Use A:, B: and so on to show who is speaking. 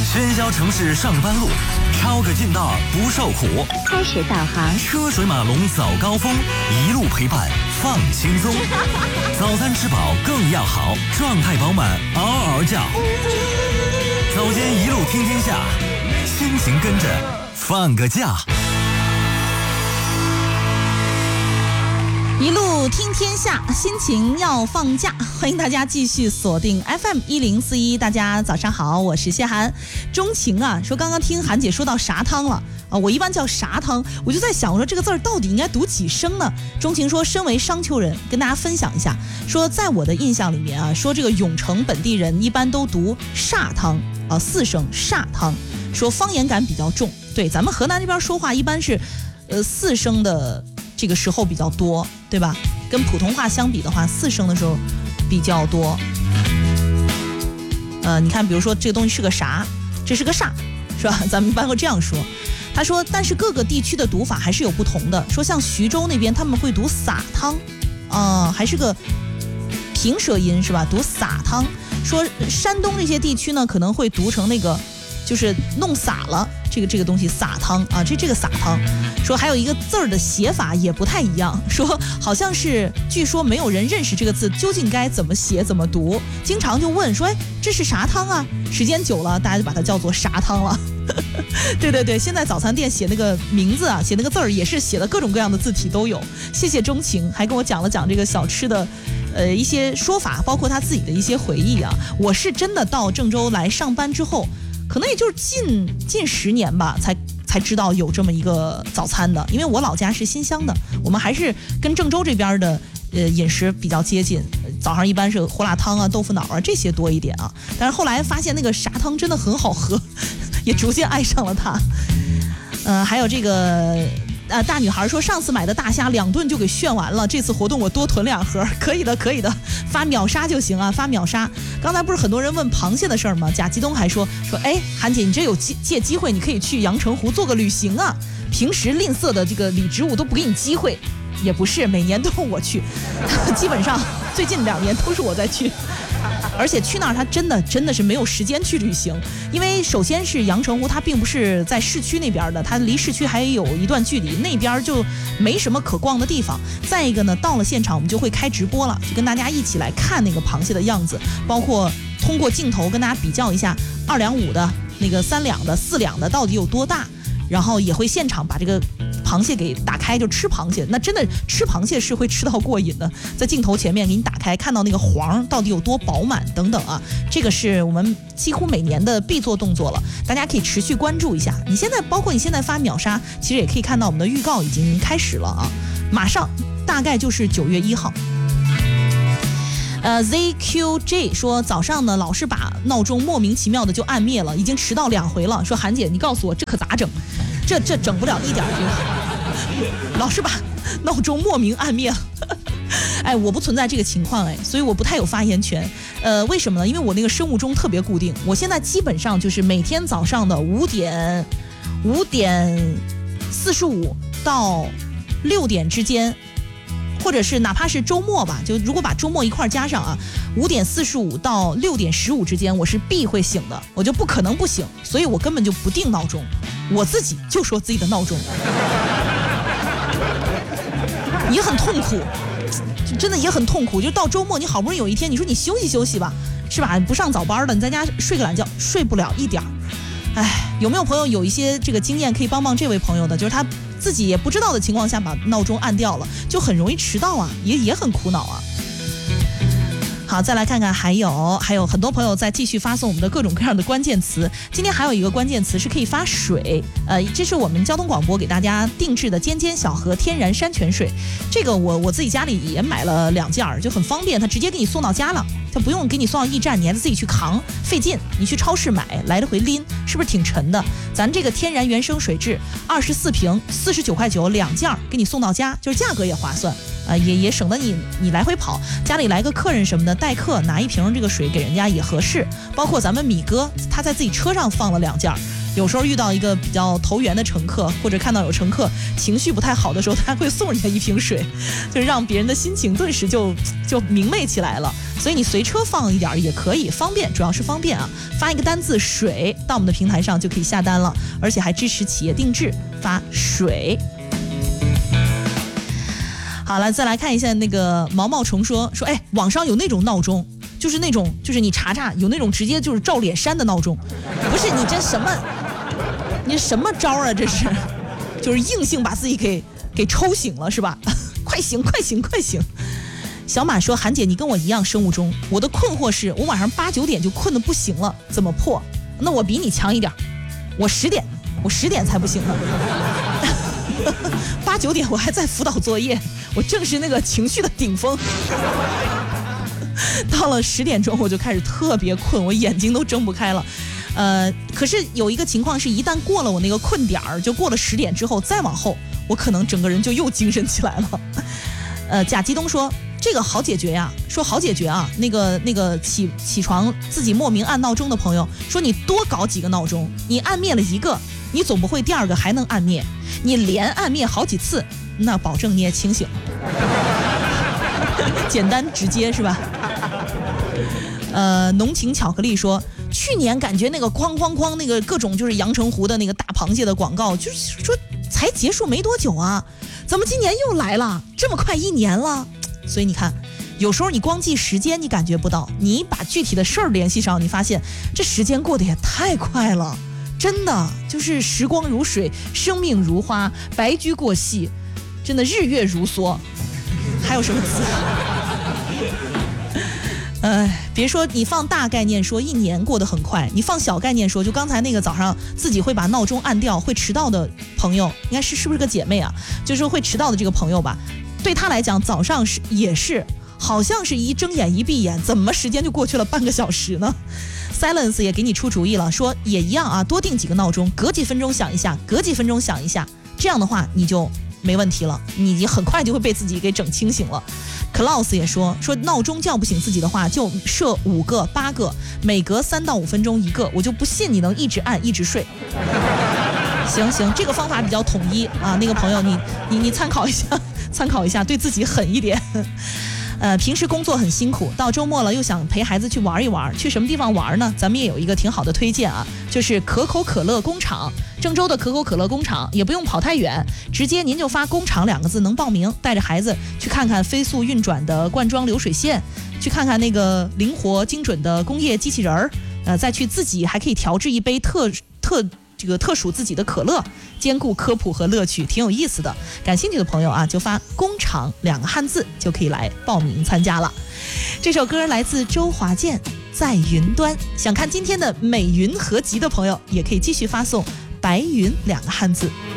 A: 喧嚣城市上班路，抄个近道不受苦。
B: 开始导航，
A: 车水马龙早高峰，一路陪伴放轻松。早餐吃饱更要好，状态饱满嗷嗷叫。早间一路听天下，心情跟着放个假。
C: 一路听天下，心情要放假，欢迎大家继续锁定 FM1041。大家早上好，我是谢涵。钟情啊，说刚刚听韩姐说到啥汤了啊，我一般叫啥汤，我就在想，我说这个字儿到底应该读几声呢？钟情说，身为商丘人，跟大家分享一下，说在我的印象里面啊，说这个永城本地人一般都读煞汤啊，4声煞汤，说方言感比较重。对，咱们河南这边说话一般是4声的。这个时候比较多，对吧？跟普通话相比的话，4声的时候比较多。你看，比如说这个东西是个啥？这是个煞，是吧？咱们一般会这样说。他说，但是各个地区的读法还是有不同的。说像徐州那边他们会读撒汤，还是个平舌音，是吧？读撒汤。说山东这些地区呢，可能会读成那个，就是弄洒了。这个东西撒汤啊，这个撒汤，说还有一个字儿的写法也不太一样，说好像是据说没有人认识这个字究竟该怎么写怎么读，经常就问说，哎，这是啥汤啊？时间久了，大家就把它叫做啥汤了。对对对，现在早餐店写那个名字啊，写那个字儿也是写的各种各样的字体都有。谢谢钟情，还跟我讲了讲这个小吃的一些说法，包括他自己的一些回忆啊。我是真的到郑州来上班之后。可能也就是近10年吧，才知道有这么一个早餐的，因为我老家是新乡的，我们还是跟郑州这边的饮食比较接近，早上一般是胡辣汤啊、豆腐脑啊这些多一点啊。但是后来发现那个啥汤真的很好喝，也逐渐爱上了它。还有这个。大女孩说上次买的大虾2顿就给炫完了，这次活动我多囤2盒，可以的，发秒杀就行啊，发秒杀。刚才不是很多人问螃蟹的事儿吗？贾吉东还说，哎，韩姐，你这有借机会，你可以去阳澄湖做个旅行啊。平时吝啬的这个李植物都不给你机会，也不是每年都我去，基本上最近2年都是我在去。而且去那儿他真的是没有时间去旅行，因为首先是阳澄湖它并不是在市区那边的，它离市区还有一段距离，那边就没什么可逛的地方。再一个呢，到了现场我们就会开直播了，就跟大家一起来看那个螃蟹的样子，包括通过镜头跟大家比较一下2两5的那个3两的4两的到底有多大，然后也会现场把这个螃蟹给打开，就吃螃蟹。那真的吃螃蟹是会吃到过瘾的，在镜头前面给你打开，看到那个黄到底有多饱满等等啊，这个是我们几乎每年的必做动作了，大家可以持续关注一下。包括你现在发秒杀，其实也可以看到我们的预告已经开始了啊，马上大概就是9月1号。ZQJ 说早上呢老是把闹钟莫名其妙的就按灭了，已经迟到2回了。说韩姐你告诉我这可咋整？这整不了一点儿，老是把闹钟莫名按灭了。哎，我不存在这个情况所以我不太有发言权。为什么呢？因为我那个生物钟特别固定，我现在基本上就是每天早上的5点45到6点之间。或者是哪怕是周末吧，就如果把周末一块加上啊，5点45到6点15之间，我是必会醒的，我就不可能不醒，所以我根本就不定闹钟，我自己就说自己的闹钟，也很痛苦，真的也很痛苦。就到周末，你好不容易有一天，你说你休息休息吧，是吧？不上早班了，你在家睡个懒觉，睡不了一点儿。哎，有没有朋友有一些这个经验可以帮这位朋友的？就是他自己也不知道的情况下把闹钟按掉了，就很容易迟到啊，也很苦恼啊。好，再来看看还有很多朋友在继续发送我们的各种各样的关键词。今天还有一个关键词是可以发水，这是我们交通广播给大家定制的尖尖小河天然山泉水。这个我自己家里也买了2件，就很方便，它直接给你送到家了，它不用给你送到驿站，你还得自己去扛，费劲。你去超市买，来得回拎，是不是挺沉的？咱这个天然原生水质，24瓶49块92件给你送到家，就是价格也划算。也省得你来回跑，家里来个客人什么的，待客拿1瓶这个水给人家也合适。包括咱们米哥，他在自己车上放了2件，有时候遇到一个比较投缘的乘客，或者看到有乘客情绪不太好的时候，他会送人家1瓶水，就让别人的心情顿时就明媚起来了。 所以你随车放一点也可以，方便，主要是方便啊。发一个单字水到我们的平台上就可以下单了，而且还支持企业定制，发水。好了，再来看一下那个毛毛虫说，哎，网上有那种闹钟，就是你查查，有那种直接就是照脸扇的闹钟，不是你这什么，你什么招啊？这是，就是硬性把自己给抽醒了是吧？快醒快醒快醒！小马说，韩姐你跟我一样生物钟，我的困惑是我晚上8、9点就困得不行了，怎么破？那我比你强一点，我10点才不行呢。8、9点我还在辅导作业，我正是那个情绪的顶峰。到了10点钟我就开始特别困，我眼睛都睁不开了。可是有一个情况是，一旦过了我那个困点儿，就过了10点之后，再往后，我可能整个人就又精神起来了。贾基东说，这个好解决呀，说好解决啊。那个起床自己莫名按闹钟的朋友说，你多搞几个闹钟，你按灭了一个，你总不会第二个还能按灭，你连按灭好几次，那保证你也清醒。简单直接是吧？浓情巧克力说，去年感觉那个哐那个各种就是阳澄湖的那个大螃蟹的广告，就是说才结束没多久啊，怎么今年又来了？这么快1年了？所以你看，有时候你光记时间你感觉不到，你把具体的事儿联系上，你发现这时间过得也太快了，真的就是时光如水，生命如花，白驹过隙，真的日月如梭。还有什么词？别说你放大概念说1年过得很快，你放小概念说，就刚才那个早上自己会把闹钟按掉会迟到的朋友，应该是不是个姐妹啊？就是说会迟到的这个朋友吧，对他来讲早上也是好像是一睁眼一闭眼，怎么时间就过去了半个小时呢？ Silence 也给你出主意了，说也一样啊，多定几个闹钟，隔几分钟响一下，隔几分钟响一下，这样的话你就没问题了，你很快就会被自己给整清醒了。Klaus 也说闹钟叫不醒自己的话，就设5个、8个，每隔3到5分钟一个，我就不信你能一直按一直睡。行，这个方法比较统一啊，那个朋友你参考一下，对自己狠一点。平时工作很辛苦，到周末了又想陪孩子去玩一玩，去什么地方玩呢？咱们也有一个挺好的推荐啊，就是可口可乐工厂。郑州的可口可乐工厂也不用跑太远，直接您就发工厂2个字能报名，带着孩子去看看飞速运转的灌装流水线，去看看那个灵活精准的工业机器人儿，再去自己还可以调制一杯特属自己的可乐，兼顾科普和乐趣，挺有意思的。感兴趣的朋友啊，就发工厂2个汉字就可以来报名参加了。这首歌来自周华健，在云端。想看今天的美云合集的朋友，也可以继续发送白云2个汉字。